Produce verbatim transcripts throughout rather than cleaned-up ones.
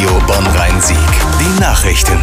Radio Bonn-Rhein-Sieg. Die Nachrichten.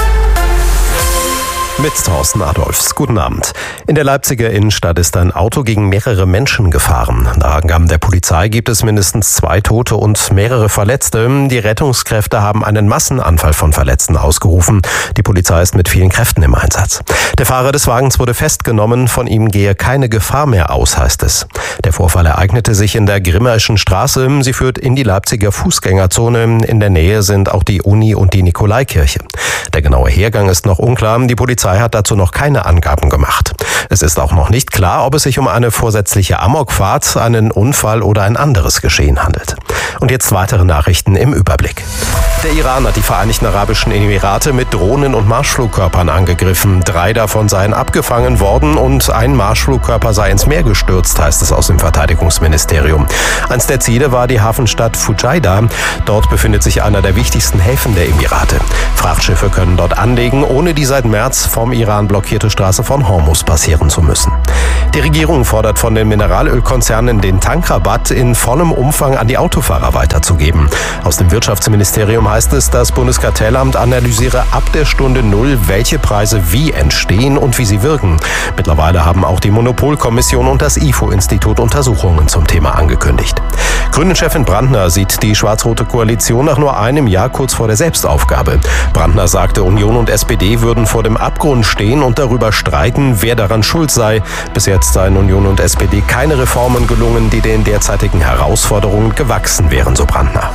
Mit Thorsten Adolfs. Guten Abend. In der Leipziger Innenstadt ist ein Auto gegen mehrere Menschen gefahren. Nach Angaben der Polizei gibt es mindestens zwei Tote und mehrere Verletzte. Die Rettungskräfte haben einen Massenanfall von Verletzten ausgerufen. Die Polizei ist mit vielen Kräften im Einsatz. Der Fahrer des Wagens wurde festgenommen. Von ihm gehe keine Gefahr mehr aus, heißt es. Der Vorfall ereignete sich in der Grimmerischen Straße. Sie führt in die Leipziger Fußgängerzone. In der Nähe sind auch die Uni und die Nikolaikirche. Der genaue Hergang ist noch unklar. Die Polizei hat dazu noch keine Angaben gemacht. Es ist auch noch nicht klar, ob es sich um eine vorsätzliche Amokfahrt, einen Unfall oder ein anderes Geschehen handelt. Und jetzt weitere Nachrichten im Überblick. Der Iran hat die Vereinigten Arabischen Emirate mit Drohnen und Marschflugkörpern angegriffen. Drei davon seien abgefangen worden und ein Marschflugkörper sei ins Meer gestürzt, heißt es aus dem Verteidigungsministerium. Eins der Ziele war die Hafenstadt Fujairah. Dort befindet sich einer der wichtigsten Häfen der Emirate. Frachtschiffe können dort anlegen, ohne die seit März vom Iran blockierte Straße von Hormuz passieren zu müssen. Die Regierung fordert von den Mineralölkonzernen, den Tankrabatt in vollem Umfang an die Autofahrer weiterzugeben. Aus dem Wirtschaftsministerium heißt es, das Bundeskartellamt analysiere ab der Stunde Null, welche Preise wie entstehen und wie sie wirken. Mittlerweile haben auch die Monopolkommission und das I F O-Institut Untersuchungen zum Thema angekündigt. Grünen-Chefin Brandner sieht die schwarz-rote Koalition nach nur einem Jahr kurz vor der Selbstaufgabe. Brandner sagte, Union und S P D würden vor dem Abgrund stehen und darüber streiten, wer daran schuld sei. Bis jetzt seien Union und S P D keine Reformen gelungen, die den derzeitigen Herausforderungen gewachsen wären, so Brandner.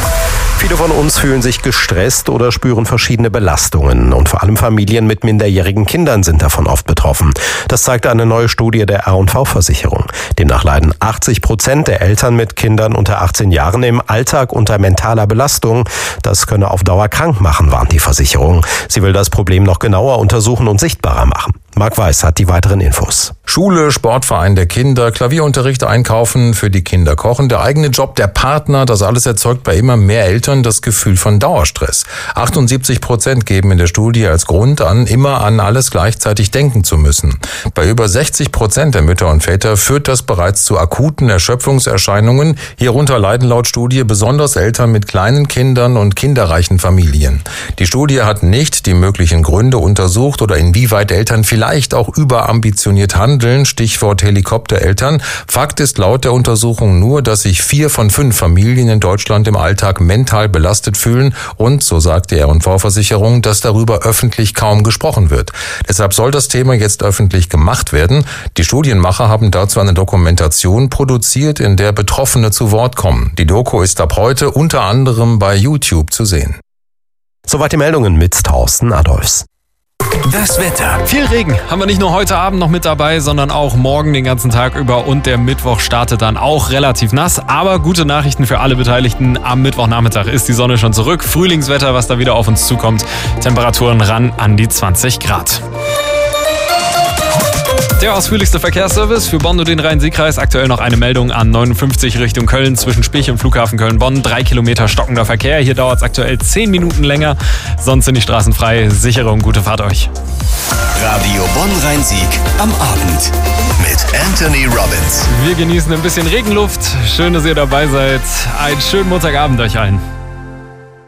Viele von uns fühlen sich gestresst oder spüren verschiedene Belastungen. Und vor allem Familien mit minderjährigen Kindern sind davon oft betroffen. Das zeigt eine neue Studie der R und V-Versicherung. Demnach leiden achtzig Prozent der Eltern mit Kindern unter achtzehn Jahren im Alltag unter mentaler Belastung. Das könne auf Dauer krank machen, warnt die Versicherung. Sie will das Problem noch genauer untersuchen und sichtbarer machen. Marc Weiß hat die weiteren Infos. Schule, Sportverein der Kinder, Klavierunterricht, Einkaufen, für die Kinder kochen, der eigene Job, der Partner, das alles erzeugt bei immer mehr Eltern das Gefühl von Dauerstress. achtundsiebzig Prozent geben in der Studie als Grund an, immer an alles gleichzeitig denken zu müssen. Bei über sechzig Prozent der Mütter und Väter führt das bereits zu akuten Erschöpfungserscheinungen. Hierunter leiden laut Studie besonders Eltern mit kleinen Kindern und kinderreichen Familien. Die Studie hat nicht die möglichen Gründe untersucht oder inwieweit Eltern vielleicht Vielleicht auch überambitioniert handeln, Stichwort Helikoptereltern. Fakt ist laut der Untersuchung nur, dass sich vier von fünf Familien in Deutschland im Alltag mental belastet fühlen und, so sagt die R und V-Versicherung, dass darüber öffentlich kaum gesprochen wird. Deshalb soll das Thema jetzt öffentlich gemacht werden. Die Studienmacher haben dazu eine Dokumentation produziert, in der Betroffene zu Wort kommen. Die Doku ist ab heute unter anderem bei YouTube zu sehen. Soweit die Meldungen mit Thorsten Adolfs. Das Wetter. Viel Regen haben wir nicht nur heute Abend noch mit dabei, sondern auch morgen den ganzen Tag über und der Mittwoch startet dann auch relativ nass. Aber gute Nachrichten für alle Beteiligten. Am Mittwochnachmittag ist die Sonne schon zurück. Frühlingswetter, was da wieder auf uns zukommt. Temperaturen ran an die zwanzig Grad. Der ausführlichste Verkehrsservice für Bonn und den Rhein-Sieg-Kreis. Aktuell noch eine Meldung an neunundfünfzig Richtung Köln zwischen Spich und Flughafen Köln-Bonn. Drei Kilometer stockender Verkehr. Hier dauert es aktuell zehn Minuten länger. Sonst sind die Straßen frei. Sichere und gute Fahrt euch. Radio Bonn-Rhein-Sieg am Abend mit Anthony Robbins. Wir genießen ein bisschen Regenluft. Schön, dass ihr dabei seid. Einen schönen Montagabend euch allen.